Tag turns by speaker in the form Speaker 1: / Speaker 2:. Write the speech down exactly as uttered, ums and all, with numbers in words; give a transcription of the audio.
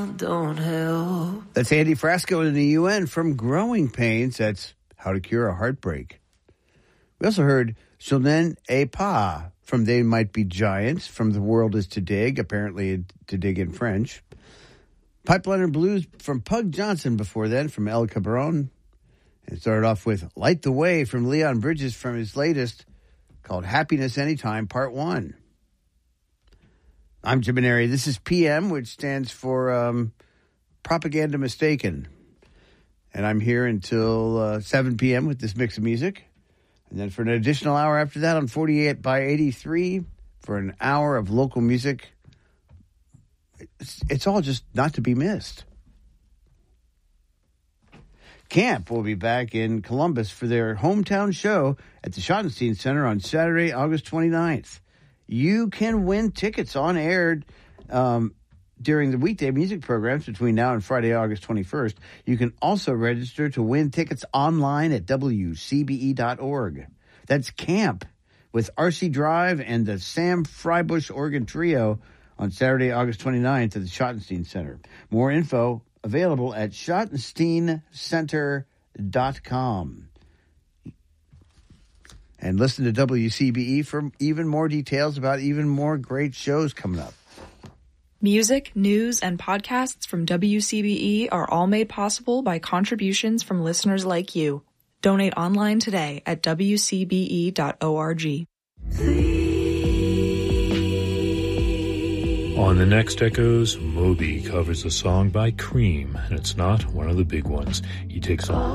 Speaker 1: Don't help.
Speaker 2: That's Andy Frasco in the U N from Growing Pains. That's How to Cure a Heartbreak. We also heard Sonnen et Pas from They Might Be Giants, from The World Is to Dig, apparently to dig in French. Pipeliner Blues from Pug Johnson before then, from El Cabron. And it started off with Light the Way from Leon Bridges from his latest, called Happiness Anytime, Part one. I'm Jim Maneri. This is P M, which stands for um, Propaganda Mistaken. And I'm here until uh, seven p.m. with this mix of music. And then for an additional hour after that on forty-eight by eighty-three for an hour of local music. It's, it's all just not to be missed. Camp will be back in Columbus for their hometown show at the Schottenstein Center on Saturday, August twenty-ninth. You can win tickets on air um, during the weekday music programs between now and Friday, August twenty-first. You can also register to win tickets online at W C B E dot org. That's Camp with R C Drive and the Sam Freibush Organ Trio on Saturday, August twenty-ninth at the Schottenstein Center. More info available at schottenstein center dot com. And listen to W C B E for even more details about even more great shows coming up.
Speaker 3: Music, news, and podcasts from W C B E are all made possible by contributions from listeners like you. Donate online today at W C B E dot org.
Speaker 4: On the next Echoes, Moby covers a song by Cream, and it's not one of the big ones. He takes on